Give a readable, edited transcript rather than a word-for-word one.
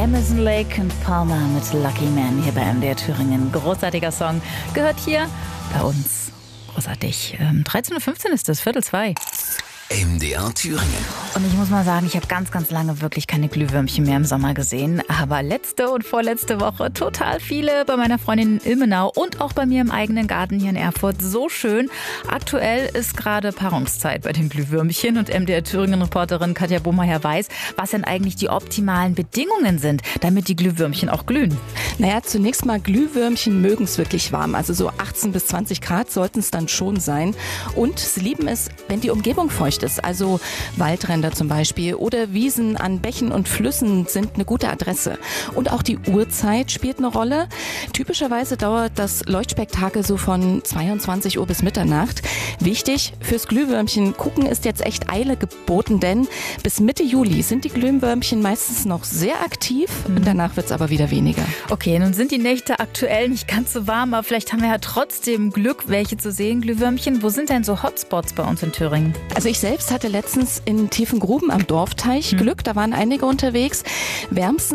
Amazon Lake und Palmer mit Lucky Man hier bei MDR Thüringen. Großartiger Song. Gehört hier bei uns. Großartig. 13.15 Uhr ist es, 13:45. MDR Thüringen. Und ich muss mal sagen, ich habe ganz, ganz lange wirklich keine Glühwürmchen mehr im Sommer gesehen. Aber letzte und vorletzte Woche total viele bei meiner Freundin in Ilmenau und auch bei mir im eigenen Garten hier in Erfurt. So schön. Aktuell ist gerade Paarungszeit bei den Glühwürmchen und MDR Thüringen-Reporterin Katja Bohmeier weiß, was denn eigentlich die optimalen Bedingungen sind, damit die Glühwürmchen auch glühen. Naja, zunächst mal, Glühwürmchen mögen es wirklich warm. Also so 18 bis 20 Grad sollten es dann schon sein. Und sie lieben es, wenn die Umgebung feucht ist. Also Waldränder zum Beispiel oder Wiesen an Bächen und Flüssen sind eine gute Adresse. Und auch die Uhrzeit spielt eine Rolle. Typischerweise dauert das Leuchtspektakel so von 22 Uhr bis Mitternacht. Wichtig, fürs Glühwürmchen gucken ist jetzt echt Eile geboten, denn bis Mitte Juli sind die Glühwürmchen meistens noch sehr aktiv. Danach wird es aber wieder weniger. Okay, nun sind die Nächte aktuell nicht ganz so warm, aber vielleicht haben wir ja trotzdem Glück, welche zu sehen, Glühwürmchen. Wo sind denn so Hotspots bei uns in Thüringen? Also ich selbst hatte letztens in Tiefengruben am Dorfteich Glück, da waren einige unterwegs. Wärmsten